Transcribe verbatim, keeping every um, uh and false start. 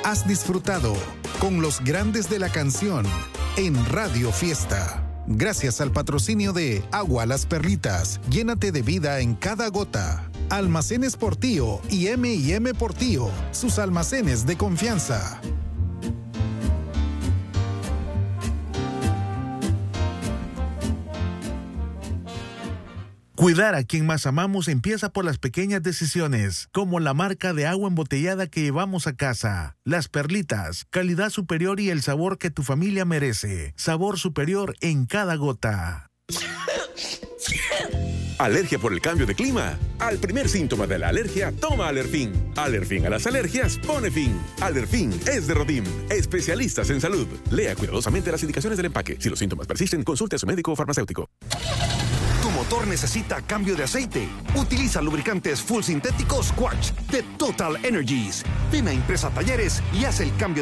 has disfrutado con los grandes de la canción en Radio Fiesta. Gracias al patrocinio de Agua Las Perlitas, llénate de vida en cada gota. Almacenes Portillo y eme y eme Portillo, sus almacenes de confianza. Cuidar a quien más amamos empieza por las pequeñas decisiones, como la marca de agua embotellada que llevamos a casa. Las Perlitas, calidad superior y el sabor que tu familia merece. Sabor superior en cada gota. ¿Alergia por el cambio de clima? Al primer síntoma de la alergia, toma Alerfin. Alerfin a las alergias, pone fin. Alerfin es de Rodim, especialistas en salud. Lea cuidadosamente las indicaciones del empaque. Si los síntomas persisten, consulte a su médico o farmacéutico. ¿Tu motor necesita cambio de aceite? Utiliza lubricantes full sintéticos Quartz de Total Energies. Ven a Impresa Talleres y haz el cambio